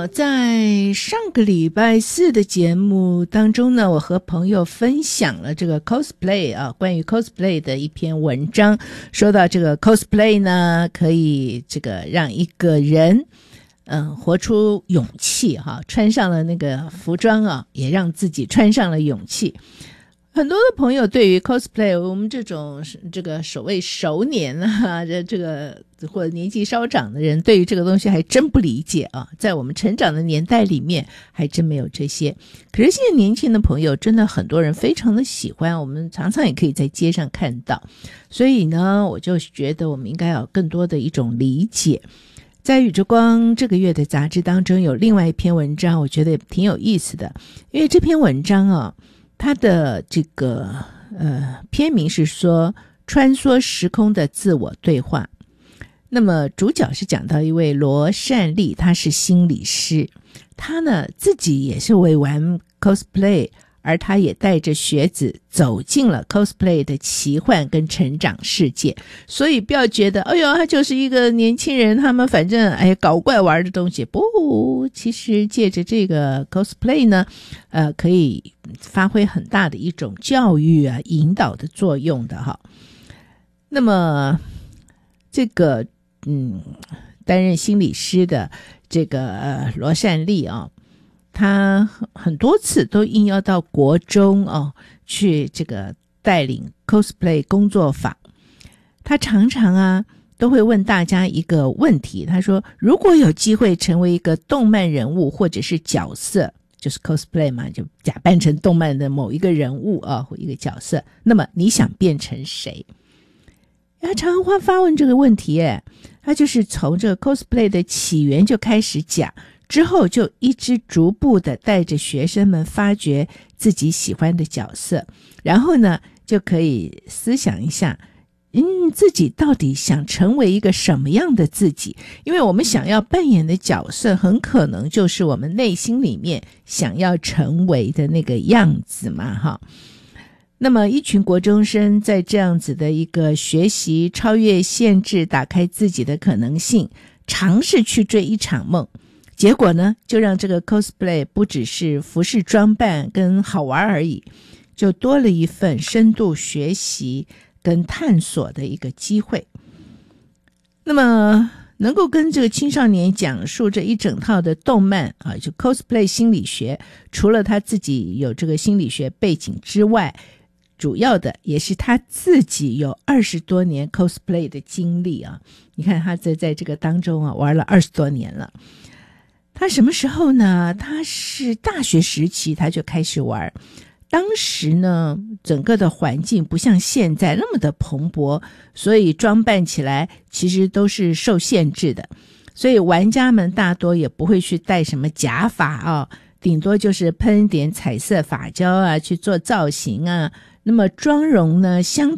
在上个礼拜四的节目当中呢，我和朋友分享了这个 cosplay 啊，关于 cosplay 的一篇文章，说到这个 cosplay 呢，可以这个让一个人活出勇气哈，穿上了那个服装啊，也让自己穿上了勇气。很多的朋友对于 cosplay， 我们这种这个所谓熟年啊，这个或者年纪稍长的人，对于这个东西还真不理解啊。在我们成长的年代里面，还真没有这些。可是现在年轻的朋友，真的很多人非常的喜欢，我们常常也可以在街上看到。所以呢，我就觉得我们应该有更多的一种理解。在宇宙光这个月的杂志当中，有另外一篇文章，我觉得也挺有意思的，因为这篇文章啊。它的这个篇名是说穿梭时空的自我对话。那么主角是讲到一位罗善丽，她是心理师，她呢自己也是为玩 cosplay， 而她也带着学子走进了 cosplay 的奇幻跟成长世界。所以不要觉得哎呦他就是一个年轻人，他们反正搞怪玩的东西，不，其实借着这个 cosplay 呢可以发挥很大的一种教育啊引导的作用的哈。那么这个担任心理师的这个罗善丽啊，他很多次都应邀到国中去这个带领 cosplay 工作坊。他常常都会问大家一个问题，他说如果有机会成为一个动漫人物或者是角色，就是 cosplay 嘛，就假扮成动漫的某一个人物或一个角色，那么你想变成谁？他常常会发问这个问题他就是从这个 cosplay 的起源就开始讲，之后就一直逐步的带着学生们发掘自己喜欢的角色，然后呢就可以思想一下自己到底想成为一个什么样的自己，因为我们想要扮演的角色很可能就是我们内心里面想要成为的那个样子嘛哈。那么一群国中生在这样子的一个学习超越限制，打开自己的可能性，尝试去追一场梦，结果呢就让这个 cosplay 不只是服饰装扮跟好玩而已，就多了一份深度学习跟探索的一个机会。那么能够跟这个青少年讲述这一整套的动漫就 cosplay 心理学，除了他自己有这个心理学背景之外，主要的也是他自己有20多年 cosplay 的经历你看他在这个当中玩了20多年了。他什么时候呢？他是大学时期他就开始玩，当时呢整个的环境不像现在那么的蓬勃，所以装扮起来其实都是受限制的，所以玩家们大多也不会去戴什么假发顶多就是喷点彩色发胶去做造型那么妆容呢相